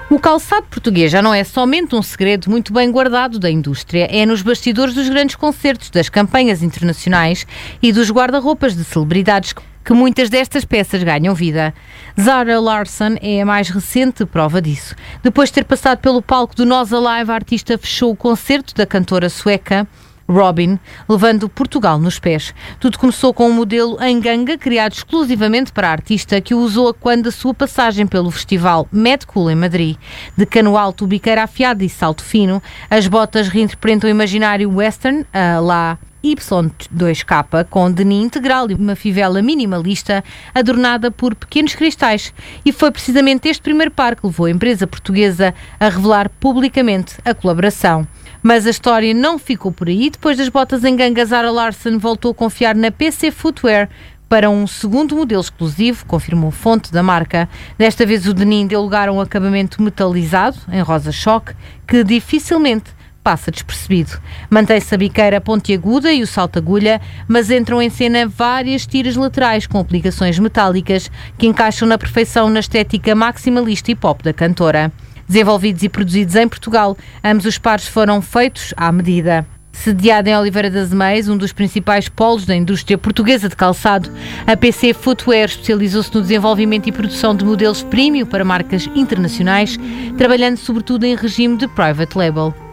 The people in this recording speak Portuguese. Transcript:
O calçado português já não é somente um segredo muito bem guardado da indústria, é nos bastidores dos grandes concertos, das campanhas internacionais e dos guarda-roupas de celebridades que muitas destas peças ganham vida. Zara Larsson é a mais recente prova disso. Depois de ter passado pelo palco do Nós Alive, a artista fechou o concerto da cantora sueca Robyn, levando Portugal nos pés. Tudo começou com um modelo em ganga criado exclusivamente para a artista, que o usou quando da sua passagem pelo festival Mad Cool em Madrid. De cano alto, biqueira afiada e salto fino, as botas reinterpretam o imaginário western, a la Y2K, com denim integral e uma fivela minimalista adornada por pequenos cristais. E foi precisamente este primeiro par que levou a empresa portuguesa a revelar publicamente a colaboração. Mas a história não ficou por aí. Depois das botas em ganga, Zara Larsson voltou a confiar na PC Footwear para um segundo modelo exclusivo, confirmou fonte da marca. Desta vez o denim deu lugar a um acabamento metalizado, em rosa choque, que dificilmente passa despercebido. Mantém-se a biqueira pontiaguda e o salto-agulha, mas entram em cena várias tiras laterais com aplicações metálicas que encaixam na perfeição na estética maximalista e pop da cantora. Desenvolvidos e produzidos em Portugal, ambos os pares foram feitos à medida. Sediada em Oliveira das Meias, um dos principais polos da indústria portuguesa de calçado, a PC Footwear especializou-se no desenvolvimento e produção de modelos premium para marcas internacionais, trabalhando sobretudo em regime de private label.